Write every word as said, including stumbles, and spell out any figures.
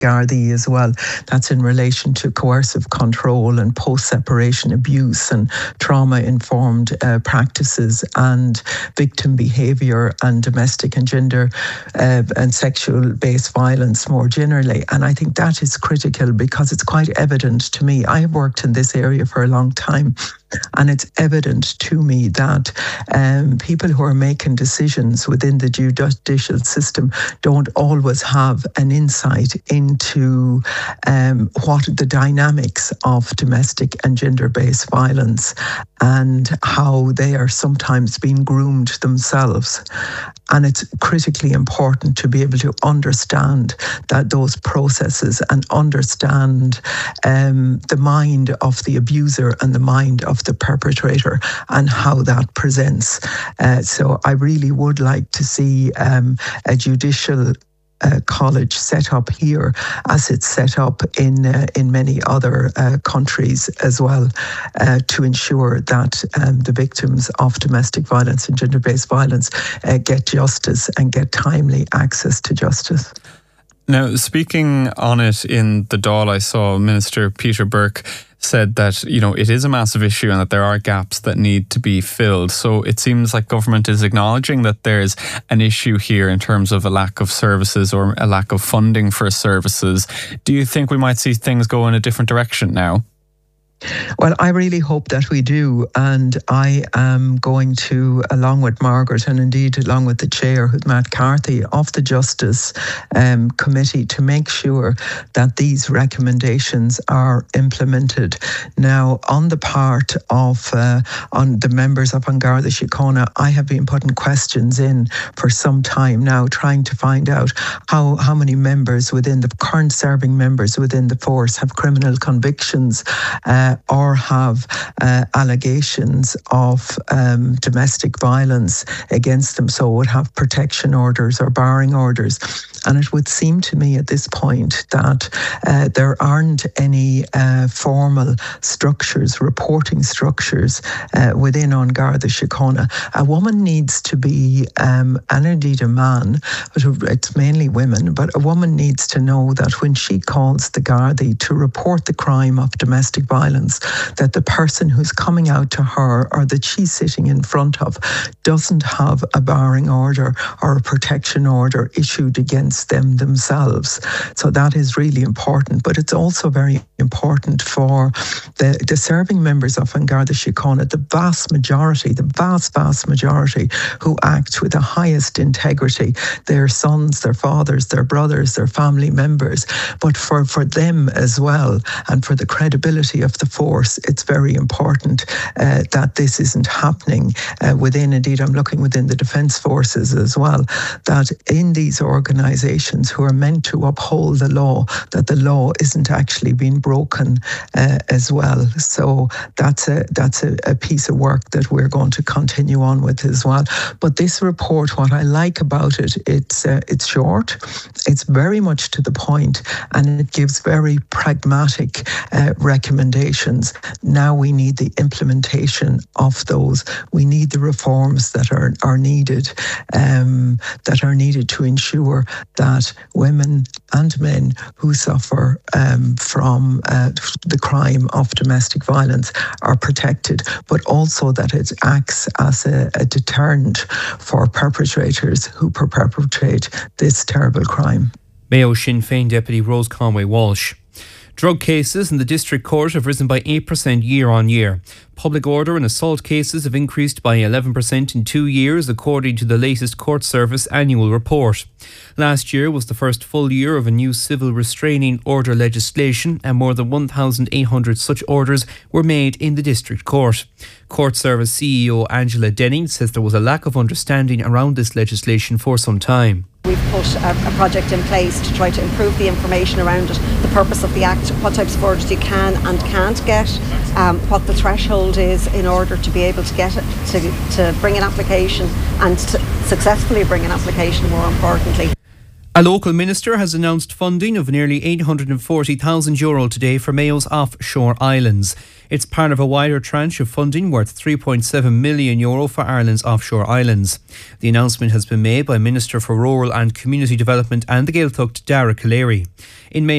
Gardaí as well. That's in relation to coercive control and post-separation abuse and trauma-informed uh, practices and victim behaviour and domestic and gender uh, and sexual-based violence more generally. And I think that is critical because it's quite evident to me. I have worked in this area for a long time, and it's evident to me that um, people who are making decisions within the judicial system don't always have an insight into um, what the dynamics of domestic and gender-based violence and how they are sometimes being groomed themselves. And it's critically important to be able to understand that those processes and understand um, the mind of the abuser and the mind of the perpetrator and how that presents. Uh, so I really would like to see um, a judicial Uh, college set up here as it's set up in uh, in many other uh, countries as well, uh, to ensure that um, the victims of domestic violence and gender-based violence uh, get justice and get timely access to justice. Now, speaking on it in the Dáil, I saw Minister Peter Burke said that, you know, it is a massive issue and that there are gaps that need to be filled. So it seems like government is acknowledging that there's an issue here in terms of a lack of services or a lack of funding for services. Do you think we might see things go in a different direction now? Well, I really hope that we do, and I am going to, along with Margaret and indeed along with the chair, who's Matt Carthy, of the Justice um, Committee, to make sure that these recommendations are implemented. Now, on the part of uh, on the members of An Garda Síochána, I have been putting questions in for some time now, trying to find out how, how many members within the current serving members within the force have criminal convictions uh, or have uh, allegations of um, domestic violence against them, so would have protection orders or barring orders. And it would seem to me at this point that uh, there aren't any uh, formal structures, reporting structures uh, within An Garda Síochána. A woman needs to be, um, and indeed a man, but it's mainly women, but a woman needs to know that when she calls the Gardaí to report the crime of domestic violence, that the person who's coming out to her or that she's sitting in front of doesn't have a barring order or a protection order issued against them themselves. So that is really important. But it's also very important for the, the serving members of An Garda Síochána, the vast majority, the vast, vast majority who act with the highest integrity, their sons, their fathers, their brothers, their family members. But for, for them as well, and for the credibility of the force, it's very important uh, that this isn't happening uh, within, indeed I'm looking within the Defence Forces as well, that in these organisations who are meant to uphold the law, that the law isn't actually being broken uh, as well. So that's a that's a, a piece of work that we're going to continue on with as well. But this report, what I like about it, it's uh, it's short, it's very much to the point, and it gives very pragmatic uh, recommendations. Now we need the implementation of those. We need the reforms that are are needed, um, that are needed to ensure that women and men who suffer um, from uh, the crime of domestic violence are protected, but also that it acts as a, a deterrent for perpetrators who perpetrate this terrible crime. Mayo Sinn Féin Deputy Rose Conway Walsh. Drug cases in the District Court have risen by eight percent year on year. Public order and assault cases have increased by eleven percent in two years, according to the latest Court Service annual report. Last year was the first full year of a new civil restraining order legislation, and more than one thousand eight hundred such orders were made in the District Court. Court Service C E O Angela Denning says there was a lack of understanding around this legislation for some time. We've put a, a project in place to try to improve the information around it, the purpose of the Act, what types of orders you can and can't get, um, what the threshold is in order to be able to get it, to, to bring an application and to successfully bring an application, more importantly. A local minister has announced funding of nearly eight hundred forty thousand euro today for Mayo's offshore islands. It's part of a wider tranche of funding worth three point seven million euro for Ireland's offshore islands. The announcement has been made by Minister for Rural and Community Development and the Gaeltacht, Dara Callery. In May